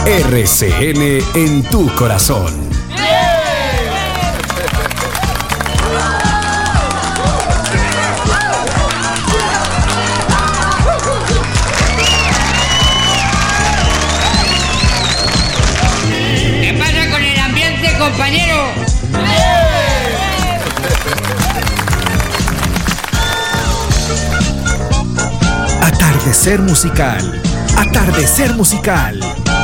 RCN en tu corazón. ¿Qué pasa con el ambiente, compañero? Atardecer musical. Atardecer musical.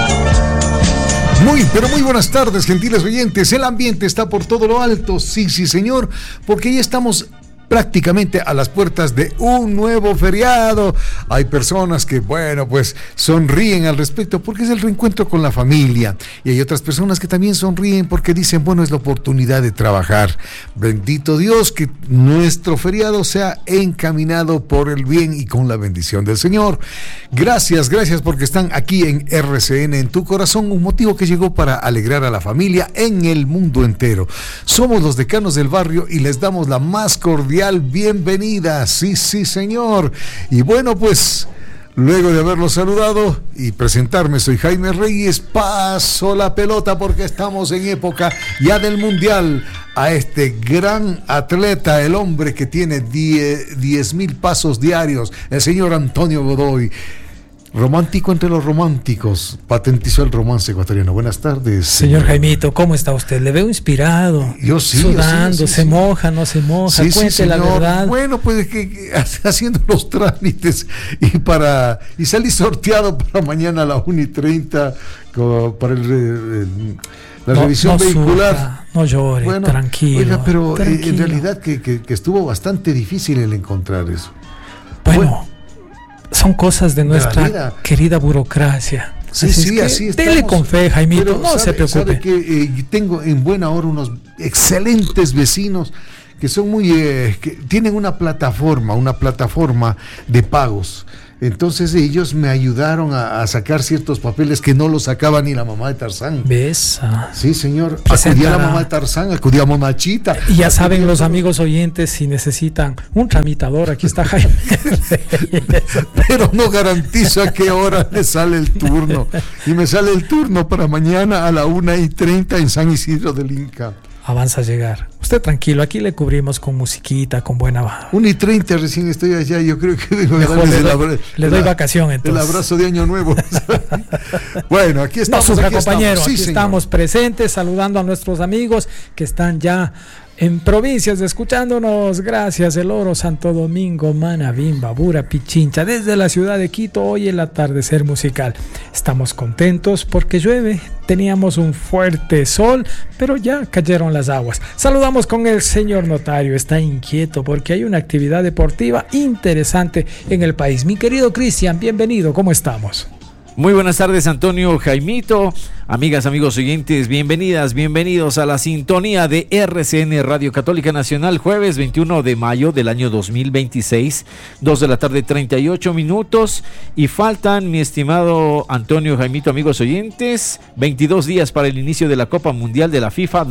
Pero muy buenas tardes, gentiles oyentes. El ambiente está por todo lo alto, sí, señor, porque ya estamos prácticamente a las puertas de un nuevo feriado. Hay personas que, pues sonríen al respecto porque es el reencuentro con la familia, y hay otras personas que también sonríen porque dicen, es la oportunidad de trabajar. Bendito Dios, que nuestro feriado sea encaminado por el bien y con la bendición del Señor. Gracias porque están aquí en RCN en tu corazón, un motivo que llegó para alegrar a la familia en el mundo entero. Somos los decanos del barrio y les damos la más cordial bienvenida, sí señor. Y pues luego de haberlos saludado y presentarme, soy Jaime Reyes, paso la pelota porque estamos en época ya del mundial a este gran atleta, el hombre que tiene 10,000 pasos diarios, el señor Antonio Godoy. Romántico entre los románticos, patentizó el romance ecuatoriano. Buenas tardes. Señor Jaimito, ¿cómo está usted? Le veo inspirado. Yo sí. Sudando, se moja, no se moja, cuente la verdad. Pues que haciendo los trámites y salí sorteado para mañana a las 1:30 para la revisión vehicular. Sufra, no llore, tranquilo. Oiga, pero tranquilo. En realidad que estuvo bastante difícil el encontrar eso. Son cosas de nuestra querida burocracia. Sí, así estamos. Dele con fe, Jaimito, pero no se preocupe. Sabe que tengo en buena hora unos excelentes vecinos que son que tienen una plataforma de pagos. Entonces ellos me ayudaron a sacar ciertos papeles que no los sacaba ni la mamá de Tarzán. ¿Ves? Sí, señor. Acudía a la mamá de Tarzán, acudía a Mamachita. Y ya saben los amigos oyentes, si necesitan un tramitador, aquí está Jaime. Pero no garantizo a qué hora le sale el turno. Y me sale el turno para mañana a la 1:30 en San Isidro del Inca. Avanza a llegar. Usted tranquilo, aquí le cubrimos con musiquita, con buena... 1:30 recién estoy allá, yo creo que vengo le doy vacación entonces. El abrazo de Año Nuevo. Bueno, aquí estamos. No sufra, compañero, aquí estamos presentes, saludando a nuestros amigos que están ya en provincias escuchándonos. Gracias, El Oro, Santo Domingo, Manabí, Babura, Pichincha. Desde la ciudad de Quito, hoy el atardecer musical. Estamos contentos porque llueve. Teníamos un fuerte sol, pero ya cayeron las aguas. Saludamos con el señor notario. Está inquieto porque hay una actividad deportiva interesante en el país. Mi querido Cristian, bienvenido. ¿Cómo estamos? Muy buenas tardes, Antonio, Jaimito, amigas, amigos oyentes, bienvenidos a la sintonía de RCN Radio Católica Nacional, jueves 21 de mayo del año 2026, 2:38 p.m, y faltan, mi estimado Antonio, Jaimito, amigos oyentes, 22 días para el inicio de la Copa Mundial de la FIFA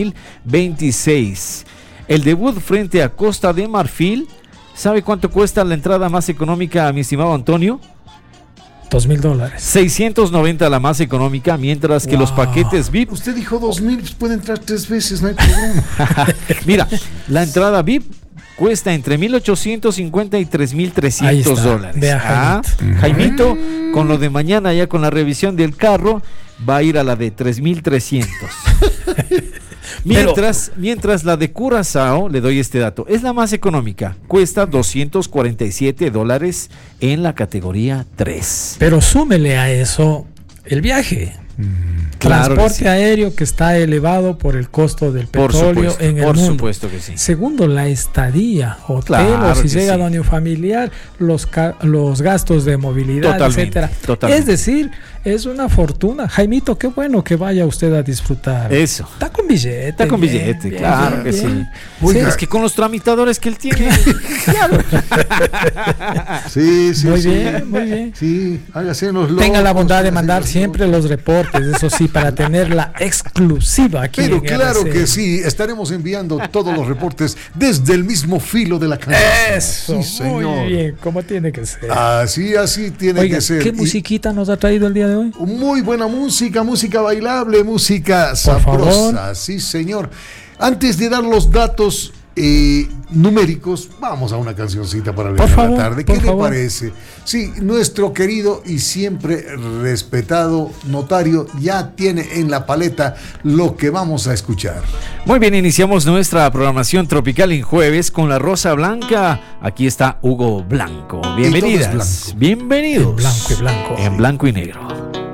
2026. El debut frente a Costa de Marfil, ¿sabe cuánto cuesta la entrada más económica, mi estimado Antonio? $2,000. 690 la más económica, mientras que los paquetes VIP... Usted dijo 2,000, pues puede entrar 3 veces, no hay problema. Mira, la entrada VIP cuesta entre $1,850 y $3,300. Jaimito, con lo de mañana, ya con la revisión del carro, va a ir a la de $3,300. Mientras la de Curazao, le doy este dato, es la más económica, cuesta $247 en la categoría 3. Pero súmele a eso el viaje. Transporte aéreo que está elevado por el costo del petróleo en el mundo. Por supuesto que sí. Segundo, la estadía, hotel, o si llega a un familiar, los gastos de movilidad, etcétera. Es decir, es una fortuna. Jaimito, qué bueno que vaya usted a disfrutar. Eso. Está con billete. Está con billete, claro que sí. Oiga, es que con los tramitadores que él tiene. Claro. Sí. Muy bien. Sí, hágase los locos. Tenga la bondad de mandar siempre los reportes, eso sí, para tener la exclusiva aquí. Pero claro que sí, estaremos enviando todos los reportes desde el mismo filo de la canción. Eso, sí, señor. Muy bien, como tiene que ser. Así tiene que ser. ¿Qué musiquita nos ha traído el día de de hoy? Muy buena música, música bailable, música sabrosa, sí señor. Antes de dar los datos numéricos, vamos a una cancioncita para leer la tarde. ¿Qué le parece? Sí, nuestro querido y siempre respetado notario ya tiene en la paleta lo que vamos a escuchar. Muy bien, iniciamos nuestra programación tropical en jueves con la Rosa Blanca. Aquí está Hugo Blanco. Bienvenidas. Y todo es blanco. Bienvenidos. En blanco y blanco. En blanco y negro.